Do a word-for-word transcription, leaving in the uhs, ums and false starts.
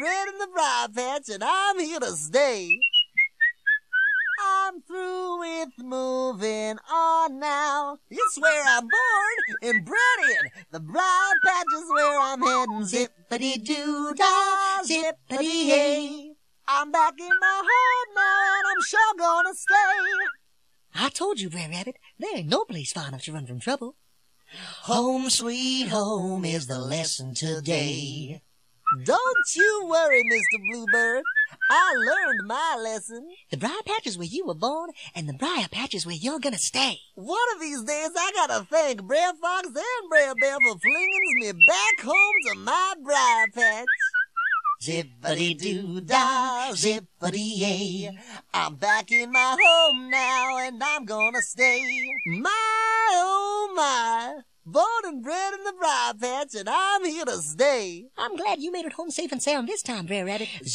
bred in the Briar Patch, and I'm here to stay. I'm through with moving on now. It's where I'm born and bred in. The Briar Patch is where I'm heading. Zippity-doo-dah, zippity-yay. I'm back in my home now, and I'm sure gonna stay. I told you, Brer Rabbit, there ain't no place far enough to run from trouble. Home sweet home is the lesson today. Don't you worry, Mister Bluebird. I learned my lesson. The Briar Patch is where you were born, and the Briar Patch is where you're gonna stay. One of these days, I gotta thank Brer Fox and Brer Bear for flinging me back home to my Briar Patch. Zippity-doo-dah, zippity-yay. I'm back in my home now, and I'm gonna stay. My, oh my, born and bred in the Briar Patch, and I'm here to stay. I'm glad you made it home safe and sound this time, Brer Rabbit.